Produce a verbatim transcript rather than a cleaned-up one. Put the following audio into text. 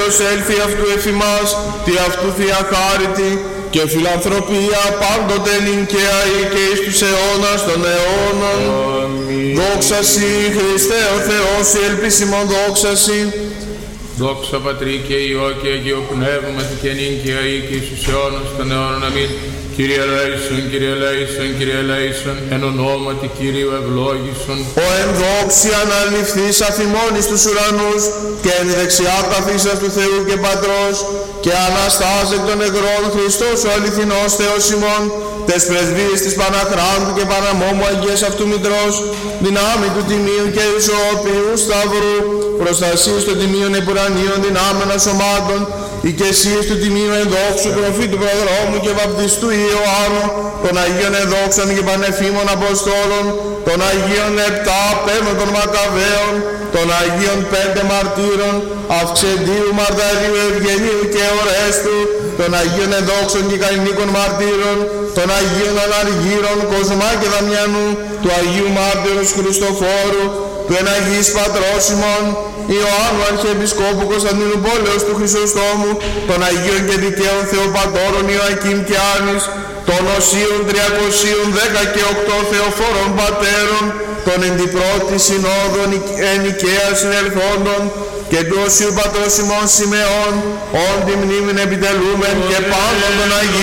προσέλθει αυτού εφημάς, τι αυτού θεία χάριτη, και φιλανθρωπία πάντοτε νικαία ή και εις τους αιώνας των αιώνων. Αμήν. Δόξα Συ, Χριστέ ο Θεός, η ελπίσιμον δόξα Συ. Δόξα Πατρί και Υιό και Αγίο Πνεύματι και νύχια ή και εις τους αιώνας των αιώνων. Αμήν. Κύριε ελέησον, Κύριε ελέησον, Κύριε ελέησον, εν ονόματι Κυρίου ευλόγησον. Ο εν δόξη αναληφθείς αφημών εις τους ουρανούς και εν δεξιά καθίσας του Θεού και Πατρός και Αναστάς εκ των νεκρών Χριστός ο αληθινός Θεός ημών, τες πρεσβείες της Παναχράντου και Παναμόμου Αγίας αυτού Μητρός, δυνάμει του Τιμίου και Ισοοποιού Σταυρού, προστασίες των Τιμίων Επουρανίων δυνάμενα σωμάτων, οικεσίες του Τιμίου ενδόξου προφήτου προδρόμου και βαπτιστού Ιωάννου, των Αγίων ενδόξων και πανεφήμων Αποστόλων, των Αγίων επτά πέμπτων των Μακαβαίων, των Αγίων πέντε μαρτύρων, Αυξεντίου, Μαρταρίου, Ευγενίου και Ορέστου, των Αγίων ενδόξων και καηνίκων μαρτύρων, των Αγίων Αναργύρων, Κοσμά και Δαμιανού, του Αγίου Μάρτυρος Χριστοφόρου, του εν Αγίης Πατρός ημών, Ιωάννου Αρχιεπισκόπου Κωνσταντίνου Πόλεως του Χρυσοστόμου, των Αγίων και Δικαίων Θεοπατώρων Ιωακήμ και Άνης, των Οσίων τριακοσίων δέκα και οκτώ Θεοφόρων Πατέρων, των εν την πρώτη συνόδων εν Νικαία συνελθόντων, και του Οσίου Πατρός ημών Σιμεών, όν τη μνήμην επιτελούμεν και πάντων των Αγίων.